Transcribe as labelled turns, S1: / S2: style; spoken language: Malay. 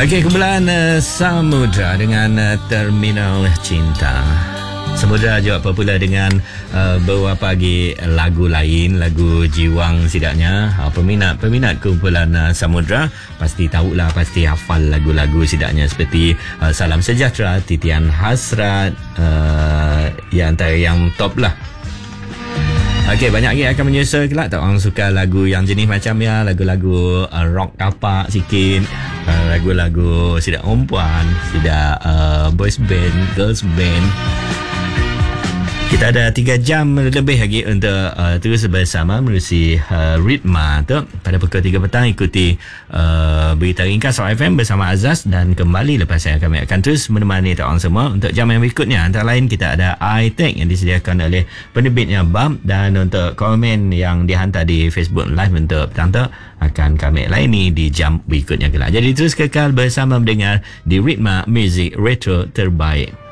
S1: Okey, kumpulan Samudra dengan Terminal Cinta. Samudra juga popular dengan beberapa lagi lagu lain, lagu jiwang sidaknya. Peminat kumpulan Samudra pasti tahulah, pasti hafal lagu-lagu sidaknya seperti Salam Sejahtera, Titian Hasrat, yang antara yang top lah. Okey, banyak lagi akan menyusul kelak. Tak orang suka lagu yang jenis macam ya, lagu-lagu rock kapak sikit, lagu-lagu sidak perempuan, sidak boys band, girls band. Kita ada 3 jam lebih lagi untuk terus bersama menerusi ritma tu. Pada pukul 3 petang ikuti berita ringkas FM bersama Azaz, dan kembali lepas saya kami akan terus menemani tak orang semua untuk jam yang berikutnya. Antara lain kita ada iTech yang disediakan oleh penerbitnya BAM, dan untuk komen yang dihantar di Facebook Live untuk petang tu akan kami laini di jam berikutnya kelak. Jadi terus kekal bersama mendengar di ritma muzik retro terbaik.